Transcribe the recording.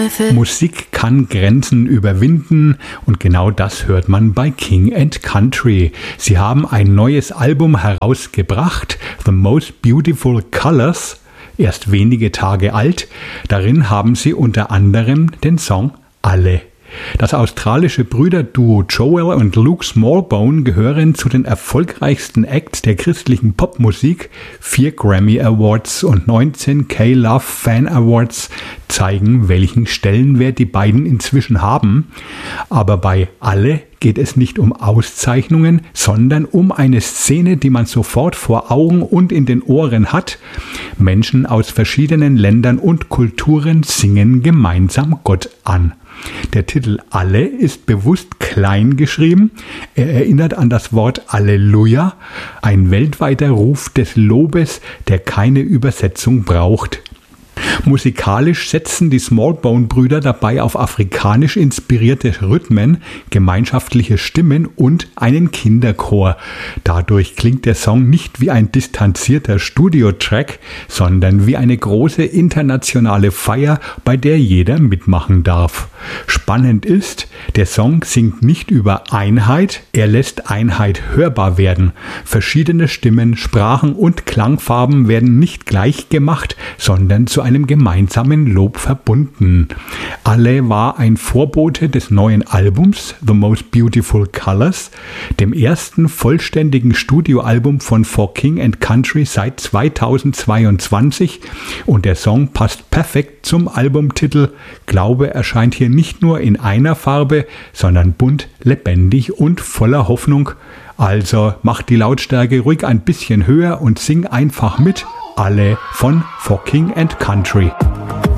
Musik kann Grenzen überwinden und genau das hört man bei King & Country. Sie haben ein neues Album herausgebracht, The Most Beautiful Colors, erst wenige Tage alt. Darin haben sie unter anderem den Song Alle. Das australische Brüderduo Joel und Luke Smallbone gehören zu den erfolgreichsten Acts der christlichen Popmusik. 4 Grammy Awards und 19 K-Love Fan Awards zeigen, welchen Stellenwert die beiden inzwischen haben. Aber bei Alle geht es nicht um Auszeichnungen, sondern um eine Szene, die man sofort vor Augen und in den Ohren hat. Menschen aus verschiedenen Ländern und Kulturen singen gemeinsam Gott an. Der Titel Alle ist bewusst klein geschrieben. Er erinnert an das Wort Alleluja, ein weltweiter Ruf des Lobes, der keine Übersetzung braucht. Musikalisch setzen die Smallbone-Brüder dabei auf afrikanisch inspirierte Rhythmen, gemeinschaftliche Stimmen und einen Kinderchor. Dadurch klingt der Song nicht wie ein distanzierter Studiotrack, sondern wie eine große internationale Feier, bei der jeder mitmachen darf. Spannend ist, der Song singt nicht über Einheit, er lässt Einheit hörbar werden. Verschiedene Stimmen, Sprachen und Klangfarben werden nicht gleich gemacht, sondern zu einem gemeinsamen Lob verbunden. Alle war ein Vorbote des neuen Albums The Most Beautiful Colors, dem ersten vollständigen Studioalbum von For King & Country seit 2022, und der Song passt perfekt zum Albumtitel. Glaube erscheint hier nicht nur in einer Farbe, sondern bunt, lebendig und voller Hoffnung. Also mach die Lautstärke ruhig ein bisschen höher und sing einfach mit. Alle von For King & Country.